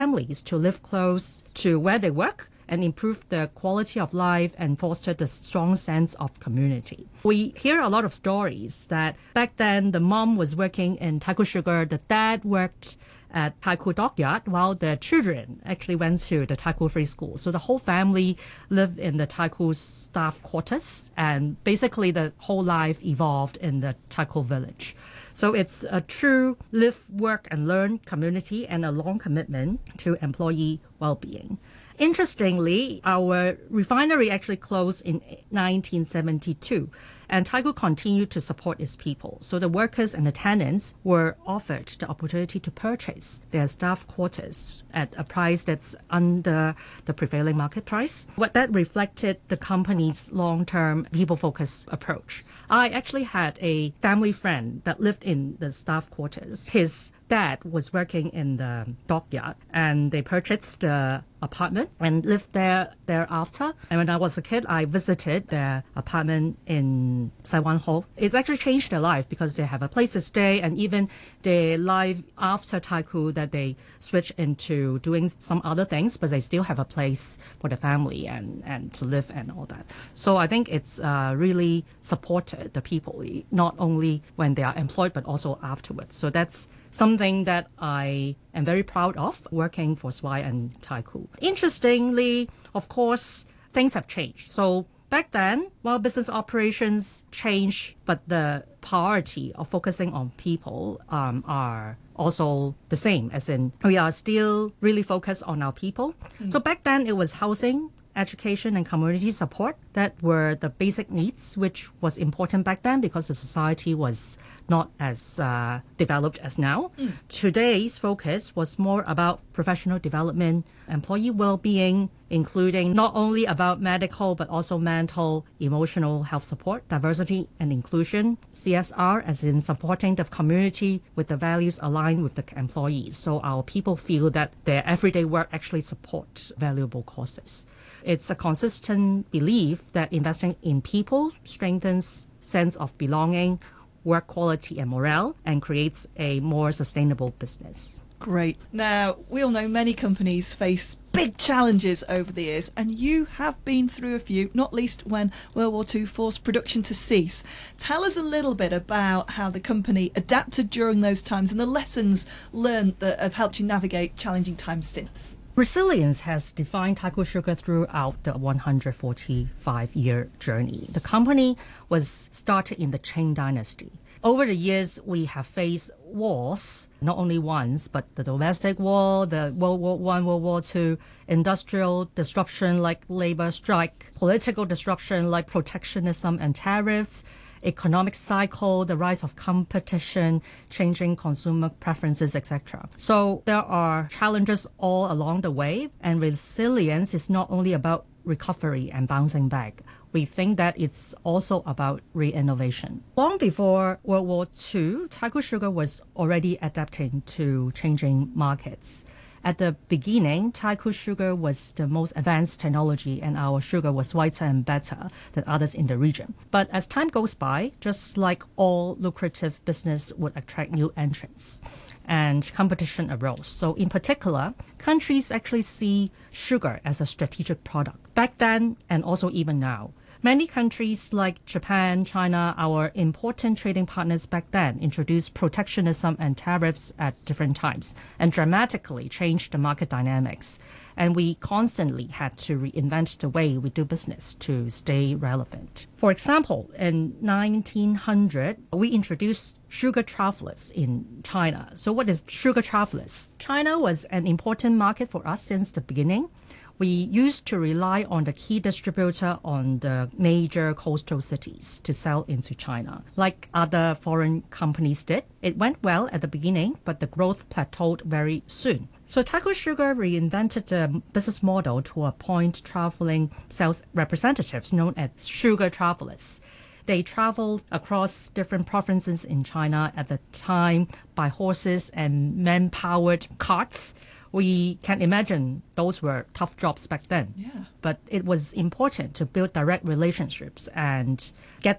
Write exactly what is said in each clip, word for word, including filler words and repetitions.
families to live close to where they work and improve the quality of life and foster the strong sense of community. We hear a lot of stories that back then the mom was working in Taikoo Sugar, the dad worked at Taikoo Dockyard, while the children actually went to the Taikoo Free School. So the whole family lived in the Taikoo staff quarters, and basically the whole life evolved in the Taikoo village. So it's a true live, work, and learn community and a long commitment to employee well-being. Interestingly, our refinery actually closed in nineteen seventy-two, and Taikoo continued to support its people. So the workers and the tenants were offered the opportunity to purchase their staff quarters at a price that's under the prevailing market price. What that reflected the company's long-term people-focused approach. I actually had a family friend that lived in the staff quarters. His dad was working in the dockyard, and they purchased the apartment and lived there thereafter. And when I was a kid, I visited their apartment in Sai Wan Ho. It's actually changed their life because they have a place to stay, and even their life after Taikoo that they switch into doing some other things, but they still have a place for the family and, and to live and all that. So I think it's uh, really supported the people, not only when they are employed, but also afterwards. So that's something that I am very proud of working for Swire and Taikoo. Interestingly, of course, things have changed. So back then, while business operations change, but the priority of focusing on people um, are also the same, as in we are still really focused on our people. Mm. So back then, it was housing, education, and community support that were the basic needs, which was important back then because the society was not as uh, developed as now. Mm. Today's focus was more about professional development, employee well-being, including not only about medical but also mental, emotional health support, diversity and inclusion, C S R, as in supporting the community with the values aligned with the employees. So our people feel that their everyday work actually supports valuable causes. It's a consistent belief that investing in people strengthens sense of belonging, work quality and morale, and creates a more sustainable business. Great. Now, we all know many companies face big challenges over the years, and you have been through a few, not least when World War Two forced production to cease. Tell us a little bit about how the company adapted during those times and the lessons learned that have helped you navigate challenging times since. Resilience has defined Taikoo Sugar throughout the one hundred forty-five year journey. The company was started in the Qing Dynasty. Over the years, we have faced wars, not only once, but the domestic war, the World War One, World War Two, industrial disruption like labor strike, political disruption like protectionism and tariffs, economic cycle, the rise of competition, changing consumer preferences, et cetera. So there are challenges all along the way, and resilience is not only about recovery and bouncing back. We think that it's also about re-innovation. Long before World War Two, Taikoo Sugar was already adapting to changing markets. At the beginning, Taikoo Sugar was the most advanced technology, and our sugar was whiter and better than others in the region. But as time goes by, just like all lucrative business would attract new entrants, and competition arose. So in particular, countries actually see sugar as a strategic product. Back then, and also even now, many countries like Japan, China, our important trading partners back then introduced protectionism and tariffs at different times and dramatically changed the market dynamics. And we constantly had to reinvent the way we do business to stay relevant. For example, in nineteen hundred, we introduced sugar travelers in China. So what is sugar travelers? China was an important market for us since the beginning. We used to rely on the key distributor on the major coastal cities to sell into China, like other foreign companies did. It went well at the beginning, but the growth plateaued very soon. So Taikoo Sugar reinvented the business model to appoint traveling sales representatives known as sugar travelers. They traveled across different provinces in China at the time by horses and man-powered carts. We can imagine those were tough jobs back then. Yeah. But it was important to build direct relationships and get the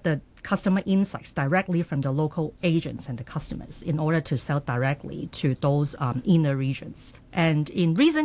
customer insights directly from the local agents and the customers in order to sell directly to those um, inner regions. And in recent